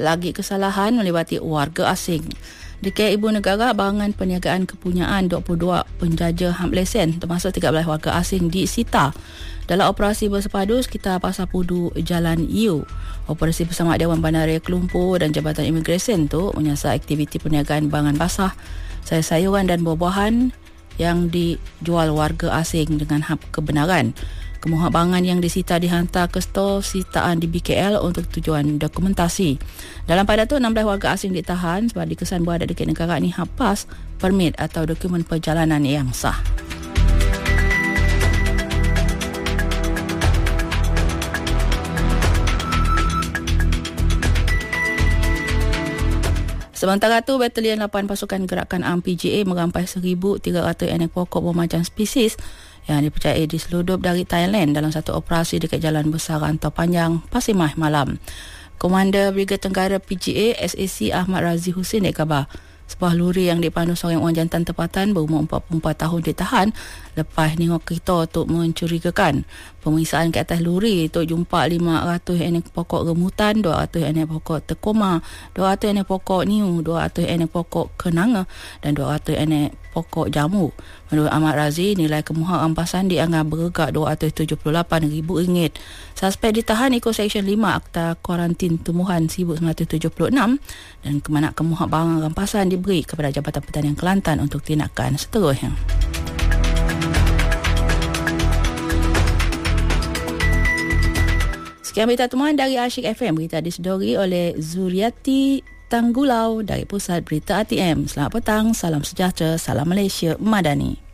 lagi kesalahan melibati warga asing. Dekat ibu negara, barangan perniagaan kepunyaan 22 penjaja HAM lesen termasuk 13 warga asing disita dalam operasi bersepadu sekitar Pasar Pudu Jalan U. Operasi bersama Dewan Bandaraya Kelumpur dan Jabatan Imigresen tu menyasar aktiviti perniagaan barangan basah, sayur-sayuran dan buah-buahan yang dijual warga asing dengan hak kebenaran. Kemuhak barangan yang disita dihantar ke stor sitaan di BKL untuk tujuan dokumentasi. Dalam pada tu 16 warga asing ditahan sebab dikesan berada dekat negara ni hak permit atau dokumen perjalanan yang sah. Sementara tu, Batalion 8 Pasukan Gerakan Am PGA merampai 1,300 anak pokok bermacam spesies yang dipercayai diseludup dari Thailand dalam satu operasi dekat Jalan Besar Rantau Panjang, Pasimah malam. Komander Brigade Tenggara PGA SAC Ahmad Razi Husin khabar sebuah lori yang dipandu seorang orang jantan tempatan berumur 44 tahun ditahan lepas nengok kereta untuk mencurigakan. Pemeriksaan ke atas lori itu jumpa 500 anak pokok remutan, 200 anak pokok tekoma, 200 anak pokok niu, 200 anak pokok kenanga dan 200 anak pokok jamu. Menurut Ahmad Razi, nilai kemuhak rampasan dianggap berregak RM278,000. Suspek ditahan ikut Seksyen 5 Akta Kuarantin Tumbuhan 1976 dan kemanak kemuhak barang rampasan diberi kepada Jabatan Pertanian Kelantan untuk tindakan seterusnya. Sekian berita temuan dari Asyik FM. Berita disedori oleh Zuriati Tanggulau dari Pusat Berita ATM. Selamat petang, salam sejahtera, salam Malaysia Madani.